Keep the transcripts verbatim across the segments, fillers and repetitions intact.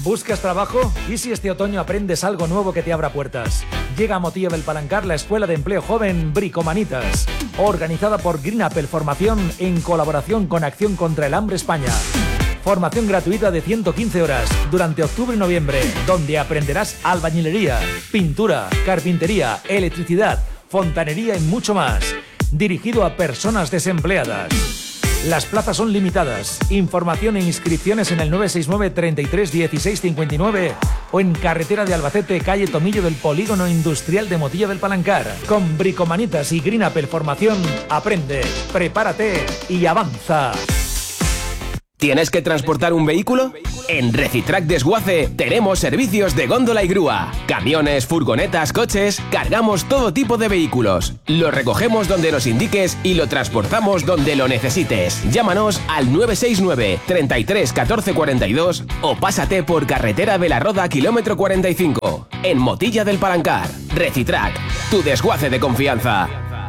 ¿Buscas trabajo? ¿Y si este otoño aprendes algo nuevo que te abra puertas? Llega a Motillo del Palancar la Escuela de Empleo Joven Bricomanitas, organizada por Green Apple Formación en colaboración con Acción contra el Hambre España. Formación gratuita de ciento quince horas durante octubre y noviembre, donde aprenderás albañilería, pintura, carpintería, electricidad, fontanería y mucho más. Dirigido a personas desempleadas. Las plazas son limitadas. Información e inscripciones en el nueve seis nueve, treinta y tres, dieciséis, cincuenta y nueve o en carretera de Albacete, calle Tomillo del Polígono Industrial de Motillo del Palancar. Con Bricomanitas y Green Apple Formación, aprende, prepárate y avanza. ¿Tienes que transportar un vehículo? En Recitrac Desguace tenemos servicios de góndola y grúa. Camiones, furgonetas, coches, cargamos todo tipo de vehículos. Lo recogemos donde nos indiques y lo transportamos donde lo necesites. Llámanos al nueve seis nueve, treinta y tres, catorce, cuarenta y dos o pásate por carretera de la Roda, kilómetro cuarenta y cinco. En Motilla del Palancar. Recitrac, tu desguace de confianza.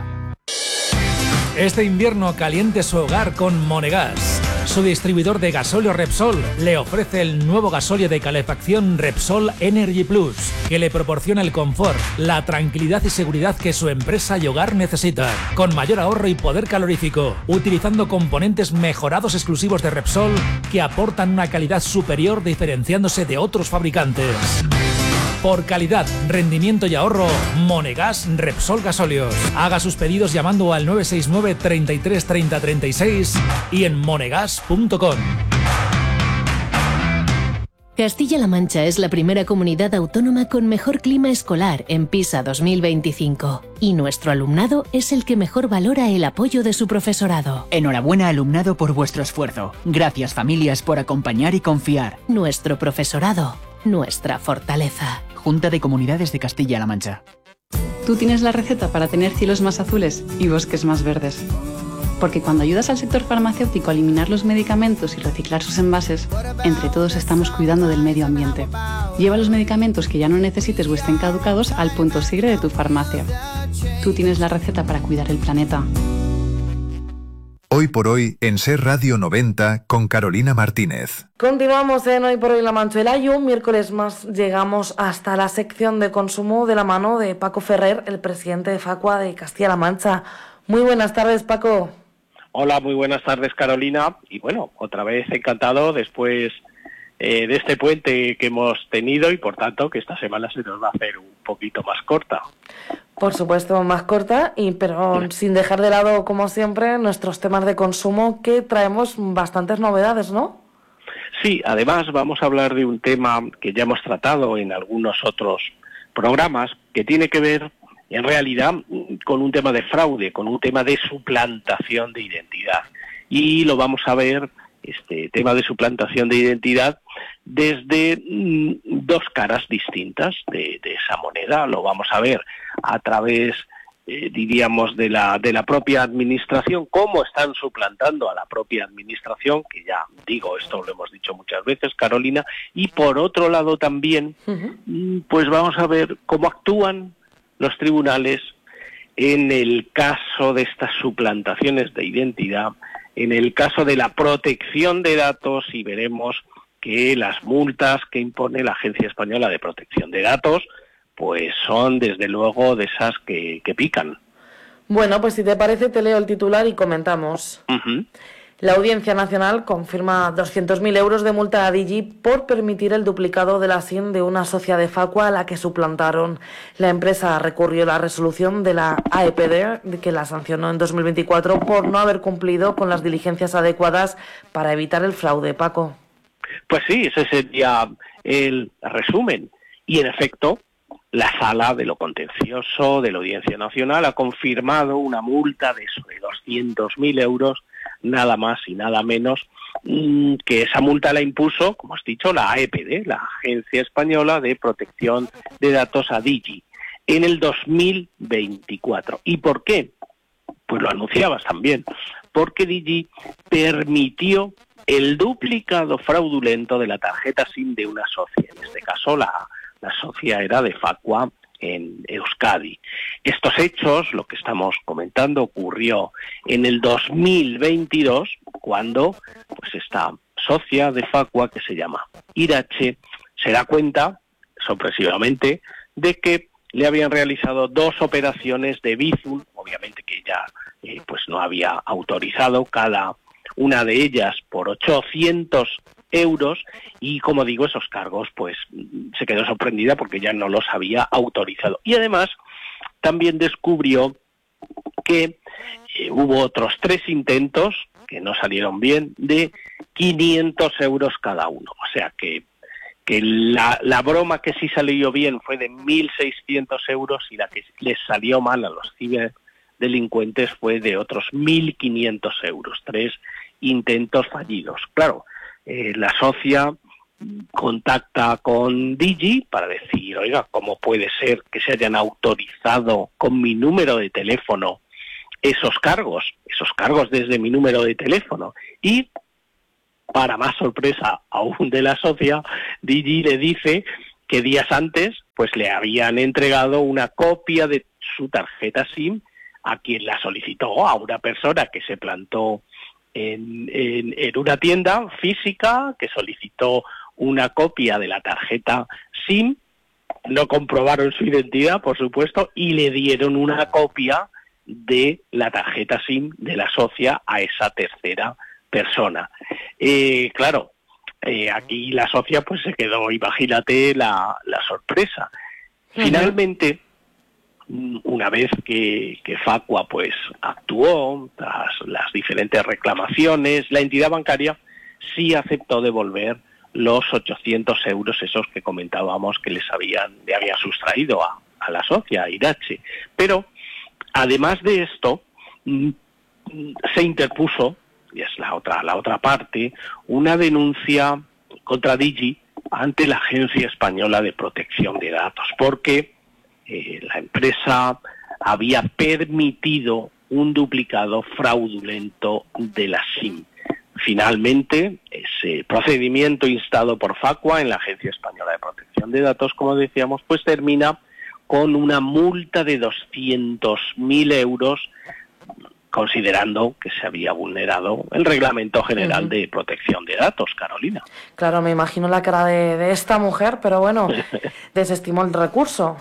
Este invierno caliente su hogar con Monegas. Su distribuidor de gasóleo Repsol le ofrece el nuevo gasóleo de calefacción Repsol Energy Plus, que le proporciona el confort, la tranquilidad y seguridad que su empresa y hogar necesitan, con mayor ahorro y poder calorífico, utilizando componentes mejorados exclusivos de Repsol que aportan una calidad superior diferenciándose de otros fabricantes. Por calidad, rendimiento y ahorro, Monegas Repsol Gasóleos. Haga sus pedidos llamando al nueve seis nueve, treinta y tres, treinta, treinta y seis y en monegas punto com. Castilla-La Mancha es la primera comunidad autónoma con mejor clima escolar en PISA dos mil veinticinco. Y nuestro alumnado es el que mejor valora el apoyo de su profesorado. Enhorabuena, alumnado, por vuestro esfuerzo. Gracias, familias, por acompañar y confiar. Nuestro profesorado, nuestra fortaleza. Junta de Comunidades de Castilla-La Mancha. Tú tienes la receta para tener cielos más azules y bosques más verdes. Porque cuando ayudas al sector farmacéutico a eliminar los medicamentos y reciclar sus envases, entre todos estamos cuidando del medio ambiente. Lleva los medicamentos que ya no necesites o estén caducados al punto sigre de tu farmacia. Tú tienes la receta para cuidar el planeta. Hoy por hoy en Ser Radio noventa con Carolina Martínez. Continuamos en Hoy por Hoy La Manchuela y un miércoles más llegamos hasta la sección de consumo de la mano de Paco Ferrer, el presidente de Facua de Castilla-La Mancha. Muy buenas tardes, Paco. Hola, muy buenas tardes, Carolina. Y bueno, otra vez encantado después eh, de este puente que hemos tenido y por tanto que esta semana se nos va a hacer un poquito más corta. Por supuesto, más corta, y pero sí. Sin dejar de lado, como siempre, nuestros temas de consumo, que traemos bastantes novedades, ¿no? Sí, además vamos a hablar de un tema que ya hemos tratado en algunos otros programas, que tiene que ver, en realidad, con un tema de fraude, con un tema de suplantación de identidad. Y lo vamos a ver, este tema de suplantación de identidad, desde mm, dos caras distintas de, de esa moneda. Lo vamos a ver a través, eh, diríamos, de la de la propia administración, cómo están suplantando a la propia administración, que ya digo, esto lo hemos dicho muchas veces, Carolina, y por otro lado también, uh-huh. pues vamos a ver cómo actúan los tribunales en el caso de estas suplantaciones de identidad, en el caso de la protección de datos, y veremos que las multas que impone la Agencia Española de Protección de Datos pues son desde luego de esas que, que pican. Bueno, pues si te parece te leo el titular y comentamos. Uh-huh. La Audiencia Nacional confirma doscientos mil euros de multa a Digi por permitir el duplicado de la S I N de una socia de Facua a la que suplantaron. La empresa recurrió la resolución de la A E P D, que la sancionó en dos mil veinticuatro por no haber cumplido con las diligencias adecuadas para evitar el fraude. Paco. Pues sí, ese sería el resumen. Y en efecto, la Sala de lo Contencioso de la Audiencia Nacional ha confirmado una multa de sobre doscientos mil euros, nada más y nada menos, que esa multa la impuso, como has dicho, la A E P D, la Agencia Española de Protección de Datos, a Digi, en el dos mil veinticuatro. ¿Y por qué? Pues lo anunciabas también, porque Digi permitió el duplicado fraudulento de la tarjeta S I M de una socia, en este caso la La socia era de Facua en Euskadi. Estos hechos, lo que estamos comentando, ocurrió en el dos mil veintidós, cuando pues esta socia de Facua, que se llama Irache, se da cuenta, sorpresivamente, de que le habían realizado dos operaciones de Bizum, obviamente que ella eh, pues no había autorizado, cada una de ellas por ochocientos euros, y como digo, esos cargos, pues se quedó sorprendida porque ya no los había autorizado. Y además también descubrió que eh, hubo otros tres intentos que no salieron bien, de quinientos euros cada uno. O sea que, que la, la broma que sí salió bien fue de mil seiscientos euros, y la que les salió mal a los ciberdelincuentes fue de otros mil quinientos euros. Tres intentos fallidos. Claro, eh, la socia contacta con Digi para decir, oiga, ¿cómo puede ser que se hayan autorizado con mi número de teléfono esos cargos, esos cargos desde mi número de teléfono? Y, para más sorpresa aún de la socia, Digi le dice que días antes pues le habían entregado una copia de su tarjeta SIM a quien la solicitó, a una persona que se plantó en, en, en una tienda física, que solicitó una copia de la tarjeta SIM, no comprobaron su identidad, por supuesto, y le dieron una copia de la tarjeta SIM de la socia a esa tercera persona. Eh, claro, eh, aquí la socia pues se quedó, imagínate la, la sorpresa. Finalmente, una vez que, que Facua pues actuó tras las diferentes reclamaciones, la entidad bancaria sí aceptó devolver los ochocientos euros esos que comentábamos que les habían, le había sustraído a, a la socia, a Irache. Pero además de esto, se interpuso, y es la otra, la otra parte, una denuncia contra Digi ante la Agencia Española de Protección de Datos, porque eh, la empresa había permitido un duplicado fraudulento de la SIM. Finalmente, ese procedimiento instado por Facua en la Agencia Española de Protección de Datos, como decíamos, pues termina con una multa de doscientos mil euros, considerando que se había vulnerado el Reglamento General uh-huh. de Protección de Datos, Carolina. Claro, me imagino la cara de, de esta mujer, pero bueno, desestimó el recurso.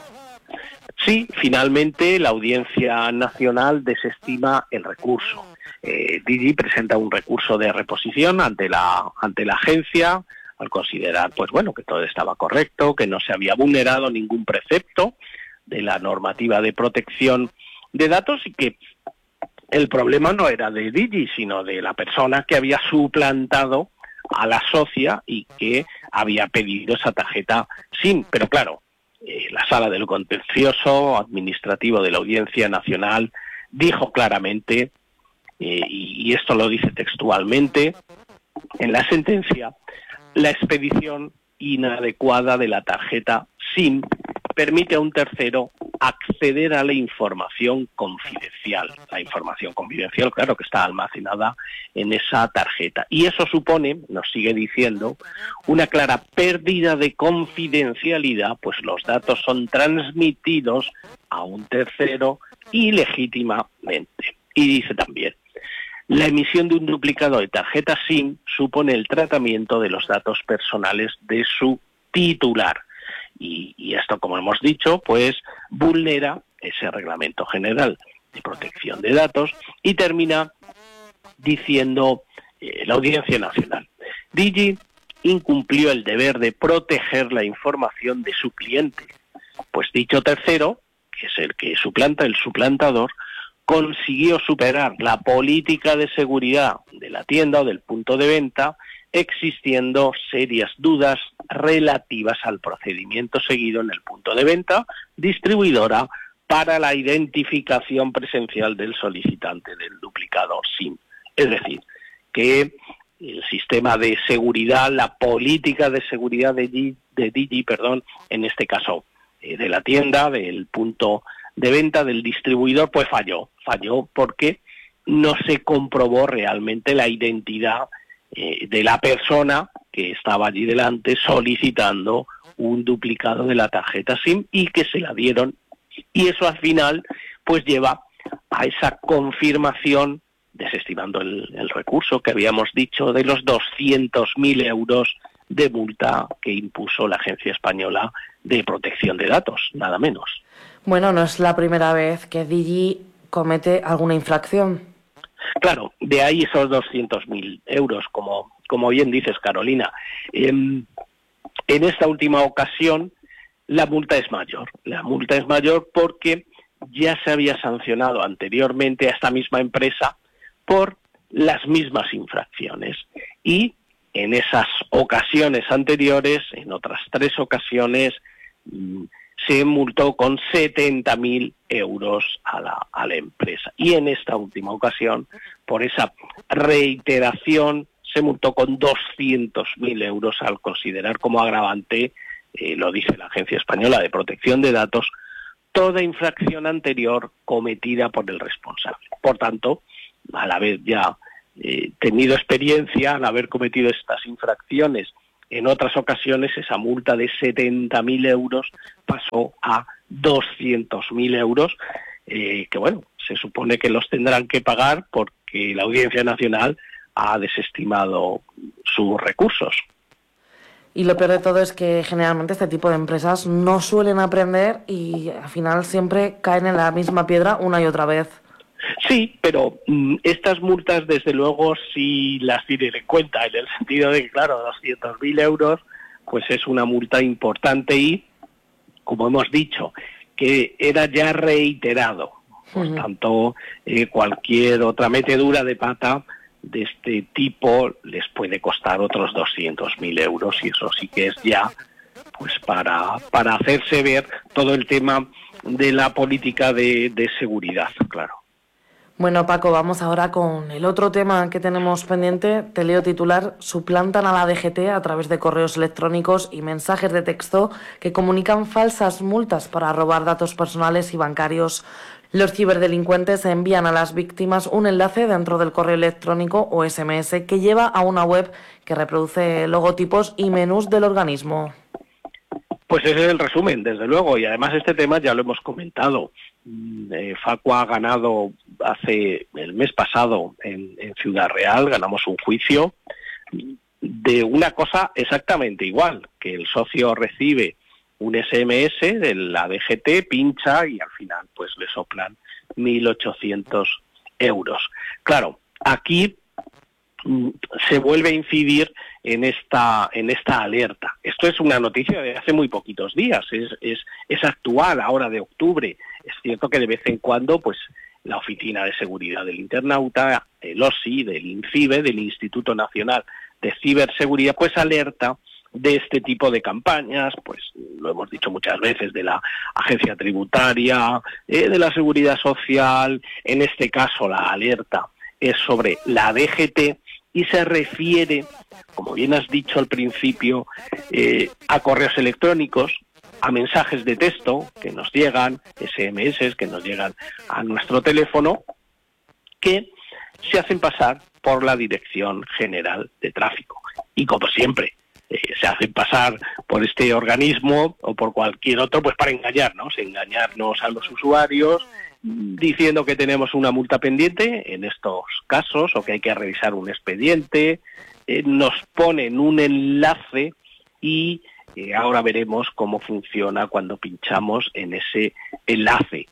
Sí, finalmente la Audiencia Nacional desestima el recurso. Eh, Digi presenta un recurso de reposición ante la ante la agencia al considerar, pues bueno, que todo estaba correcto, que no se había vulnerado ningún precepto de la normativa de protección de datos y que el problema no era de Digi, sino de la persona que había suplantado a la socia y que había pedido esa tarjeta SIM. Pero claro, eh, la Sala del Contencioso Administrativo de la Audiencia Nacional dijo claramente, eh, y, y esto lo dice textualmente en la sentencia, la expedición inadecuada de la tarjeta SIM permite a un tercero acceder a la información confidencial. La información confidencial, claro, que está almacenada en esa tarjeta. Y eso supone, nos sigue diciendo, una clara pérdida de confidencialidad, pues los datos son transmitidos a un tercero ilegítimamente. Y dice también, la emisión de un duplicado de tarjeta SIM supone el tratamiento de los datos personales de su titular. Y, y esto, como hemos dicho, pues vulnera ese Reglamento General de Protección de Datos y termina diciendo eh, la Audiencia Nacional. Digi incumplió el deber de proteger la información de su cliente, pues dicho tercero, que es el que suplanta, el suplantador, consiguió superar la política de seguridad de la tienda o del punto de venta, existiendo serias dudas relativas al procedimiento seguido en el punto de venta, distribuidora, para la identificación presencial del solicitante del duplicado SIM. Es decir, que el sistema de seguridad, la política de seguridad de Digi, de Digi perdón, en este caso eh, de la tienda, del punto de venta, del distribuidor, pues falló. Falló porque no se comprobó realmente la identidad eh, de la persona que estaba allí delante solicitando un duplicado de la tarjeta SIM y que se la dieron. Y eso al final pues lleva a esa confirmación, desestimando el, el recurso que habíamos dicho, de los doscientos mil euros de multa que impuso la Agencia Española de Protección de Datos, nada menos. Bueno, no es la primera vez que Digi comete alguna infracción. Claro, de ahí esos doscientos mil euros, como, como bien dices, Carolina. Eh, en esta última ocasión, la multa es mayor. La multa es mayor porque ya se había sancionado anteriormente a esta misma empresa por las mismas infracciones. Y en esas ocasiones anteriores, en otras tres ocasiones, mmm, se multó con setenta mil euros a la, a la empresa. Y en esta última ocasión, por esa reiteración, se multó con doscientos mil euros al considerar como agravante, eh, lo dice la Agencia Española de Protección de Datos, toda infracción anterior cometida por el responsable. Por tanto, al haber ya eh, tenido experiencia, al haber cometido estas infracciones en otras ocasiones, esa multa de setenta mil euros pasó a doscientos mil euros, eh, que bueno, se supone que los tendrán que pagar porque la Audiencia Nacional ha desestimado sus recursos. Y lo peor de todo es que generalmente este tipo de empresas no suelen aprender y al final siempre caen en la misma piedra una y otra vez. Sí, pero mm, estas multas desde luego sí las tienen en cuenta, en el sentido de que, claro, doscientos mil euros pues es una multa importante y, como hemos dicho, que era ya reiterado. Por uh-huh. tanto, eh, cualquier otra metedura de pata de este tipo les puede costar otros doscientos mil euros y eso sí que es ya pues para, para hacerse ver todo el tema de la política de, de seguridad, claro. Bueno, Paco, vamos ahora con el otro tema que tenemos pendiente. Te leo titular: suplantan a la D G T a través de correos electrónicos y mensajes de texto que comunican falsas multas para robar datos personales y bancarios. Los ciberdelincuentes envían a las víctimas un enlace dentro del correo electrónico o ese eme ese que lleva a una web que reproduce logotipos y menús del organismo. Pues ese es el resumen, desde luego, y además este tema ya lo hemos comentado. Eh, Facua ha ganado hace el mes pasado en, en Ciudad Real, ganamos un juicio de una cosa exactamente igual, que el socio recibe un ese eme ese de la D G T, pincha y al final pues le soplan mil ochocientos euros. Claro, aquí mm, se vuelve a incidir en esta en esta alerta. Esto es una noticia de hace muy poquitos días, es, es, es actual, ahora de octubre. Es cierto que de vez en cuando pues la Oficina de Seguridad del Internauta, el O S I, del INCIBE, del Instituto Nacional de Ciberseguridad, pues alerta de este tipo de campañas, pues lo hemos dicho muchas veces, de la agencia tributaria, eh, de la seguridad social. En este caso la alerta es sobre la D G T y se refiere, como bien has dicho al principio, eh, a correos electrónicos, a mensajes de texto que nos llegan, ese eme ese que nos llegan a nuestro teléfono, que se hacen pasar por la Dirección General de Tráfico. Y como siempre, eh, se hacen pasar por este organismo o por cualquier otro, pues para engañarnos, engañarnos a los usuarios, diciendo que tenemos una multa pendiente en estos casos o que hay que revisar un expediente, eh, nos ponen un enlace y eh, ahora veremos cómo funciona cuando pinchamos en ese enlace.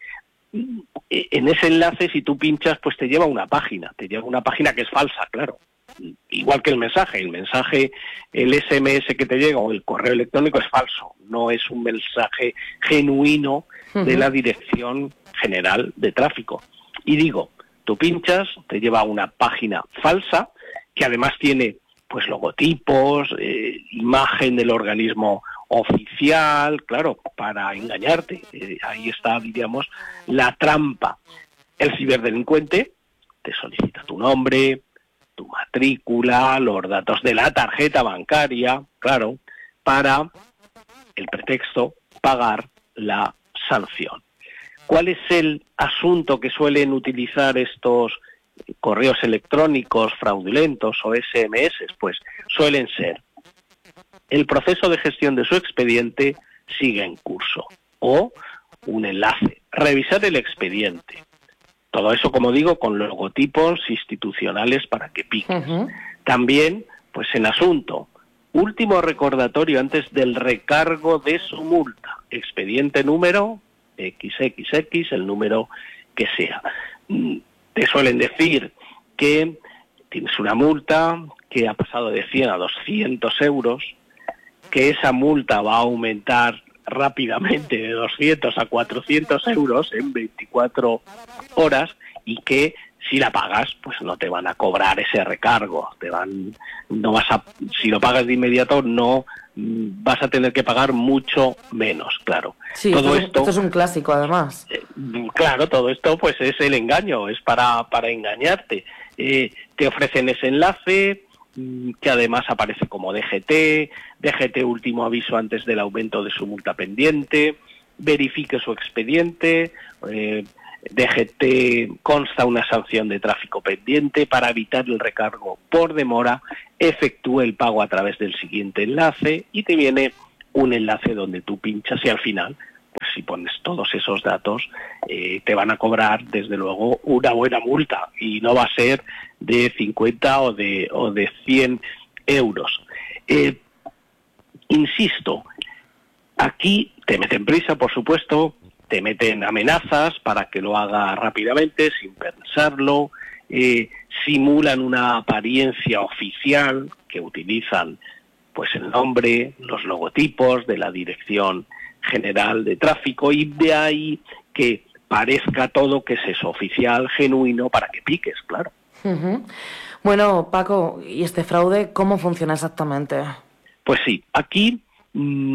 En ese enlace, si tú pinchas, pues te lleva a una página, te lleva a una página que es falsa, claro. Igual que el mensaje, el mensaje, el ese eme ese que te llega o el correo electrónico es falso, no es un mensaje genuino de la Dirección General de Tráfico. Y digo, tú pinchas, te lleva a una página falsa que además tiene pues logotipos, eh, imagen del organismo oficial, claro, para engañarte. Eh, ahí está, diríamos, la trampa. El ciberdelincuente te solicita tu nombre, tu matrícula, los datos de la tarjeta bancaria, claro, para el pretexto pagar la sanción. ¿Cuál es el asunto que suelen utilizar estos correos electrónicos fraudulentos o ese eme ese? Pues suelen ser: el proceso de gestión de su expediente sigue en curso, o un enlace, revisar el expediente. Todo eso, como digo, con logotipos institucionales para que piques. Uh-huh. También, pues en asunto, último recordatorio antes del recargo de su multa. Expediente número equis equis equis, el número que sea. Te suelen decir que tienes una multa que ha pasado de cien a doscientos euros, que esa multa va a aumentar rápidamente de doscientos a cuatrocientos euros en veinticuatro horas y que si la pagas, pues no te van a cobrar ese recargo. Te van, no vas a, si lo pagas de inmediato, no vas a tener que pagar mucho menos, claro. Sí, todo esto, esto, esto es un clásico, además. Eh, claro, todo esto pues es el engaño, es para, para engañarte. Eh, te ofrecen ese enlace, que además aparece como D G T, D G T último aviso antes del aumento de su multa pendiente, verifique su expediente, eh, D G T consta una sanción de tráfico pendiente, para evitar el recargo por demora, efectúe el pago a través del siguiente enlace, y te viene un enlace donde tú pinchas y al final, pues si pones todos esos datos, eh, te van a cobrar desde luego una buena multa y no va a ser de cincuenta o de, o de cien euros. Eh, insisto, aquí te meten prisa, por supuesto, te meten amenazas para que lo haga rápidamente, sin pensarlo, eh, simulan una apariencia oficial que utilizan pues el nombre, los logotipos de la Dirección General de Tráfico, y de ahí que parezca todo que es eso, oficial, genuino, para que piques, claro. Uh-huh. Bueno, Paco, ¿y este fraude cómo funciona exactamente? Pues sí, aquí mmm,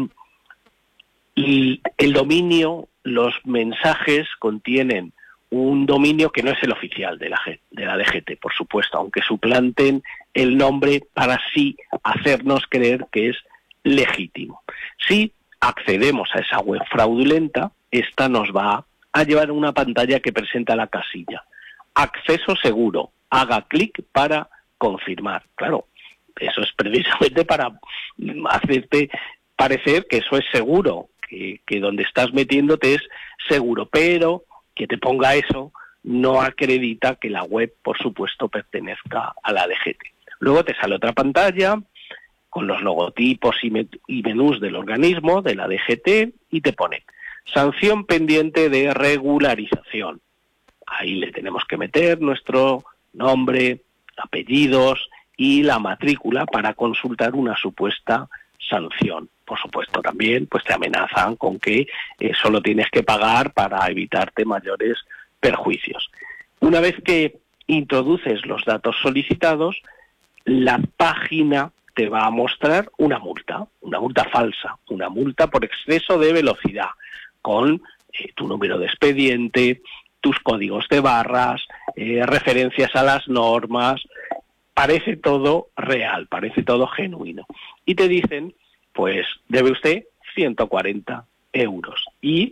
el, el dominio, los mensajes contienen un dominio que no es el oficial de la, de la D G T, por supuesto, aunque suplanten el nombre para así hacernos creer que es legítimo. Si accedemos a esa web fraudulenta, esta nos va a llevar a una pantalla que presenta la casilla acceso seguro, haga clic para confirmar. Claro, eso es precisamente para hacerte parecer que eso es seguro, que, que donde estás metiéndote es seguro, pero que te ponga eso no acredita que la web, por supuesto, pertenezca a la D G T. Luego te sale otra pantalla con los logotipos y, me, y menús del organismo, de la D G T, y te pone sanción pendiente de regularización. Ahí le tenemos que meter nuestro nombre, apellidos y la matrícula para consultar una supuesta sanción. Por supuesto, también pues te amenazan con que eh, solo tienes que pagar para evitarte mayores perjuicios. Una vez que introduces los datos solicitados, la página te va a mostrar una multa, una multa falsa, una multa por exceso de velocidad, con eh, tu número de expediente, tus códigos de barras, eh, referencias a las normas. Parece todo real, parece todo genuino. Y te dicen, pues debe usted ciento cuarenta euros y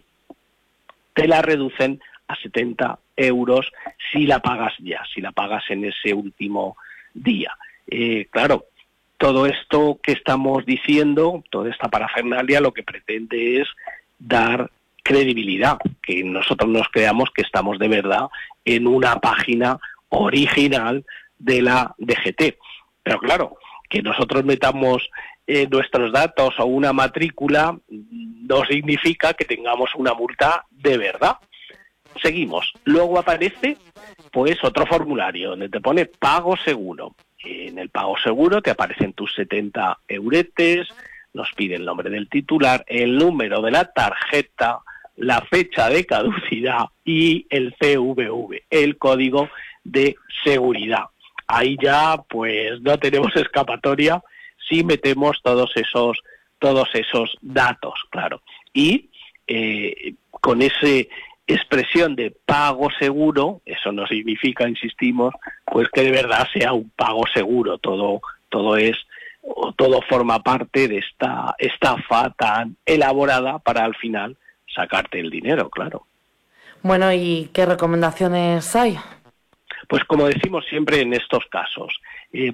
te la reducen a setenta euros si la pagas ya, si la pagas en ese último día. Eh, claro, todo esto que estamos diciendo, toda esta parafernalia, lo que pretende es dar credibilidad, que nosotros nos creamos que estamos de verdad en una página original de la D G T. Pero claro, que nosotros metamos eh, nuestros datos o una matrícula no significa que tengamos una multa de verdad. Seguimos. Luego aparece pues otro formulario donde te pone pago seguro. En el pago seguro te aparecen tus setenta euretes, nos pide el nombre del titular, el número de la tarjeta, la fecha de caducidad y el C V V, el código de seguridad. Ahí ya pues no tenemos escapatoria si metemos todos esos todos esos datos, claro. Y eh, con ese expresión de pago seguro, eso no significa, insistimos, pues que de verdad sea un pago seguro. Todo todo es o todo forma parte de esta estafa tan elaborada para al final sacarte el dinero, claro. Bueno, ¿y qué recomendaciones hay? Pues como decimos siempre en estos casos, eh,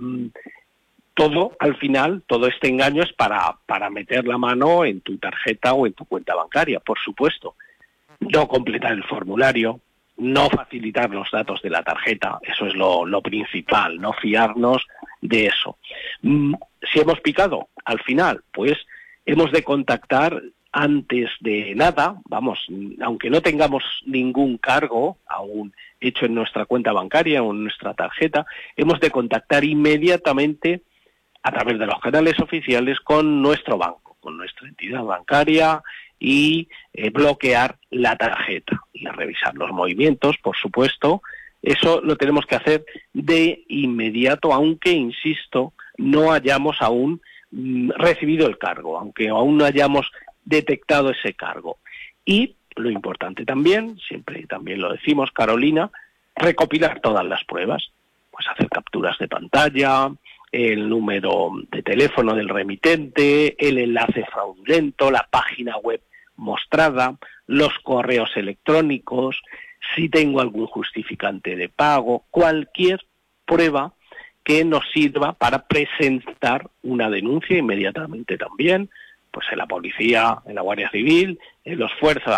todo al final, todo este engaño es para, para meter la mano en tu tarjeta o en tu cuenta bancaria, por supuesto. No completar el formulario, no facilitar los datos de la tarjeta, eso es lo, lo principal, no fiarnos de eso. Mm, si hemos picado, al final, pues hemos de contactar antes de nada, vamos, aunque no tengamos ningún cargo aún hecho en nuestra cuenta bancaria o en nuestra tarjeta, hemos de contactar inmediatamente a través de los canales oficiales con nuestro banco, con nuestra entidad bancaria y eh, bloquear la tarjeta y a revisar los movimientos, por supuesto. Eso lo tenemos que hacer de inmediato, aunque, insisto, no hayamos aún mm, recibido el cargo, aunque aún no hayamos detectado ese cargo. Y lo importante también, siempre también lo decimos, Carolina, recopilar todas las pruebas, pues hacer capturas de pantalla, el número de teléfono del remitente, el enlace fraudulento, la página web mostrada, los correos electrónicos, si tengo algún justificante de pago, cualquier prueba que nos sirva para presentar una denuncia inmediatamente también, pues en la policía, en la Guardia Civil, en los fuerzas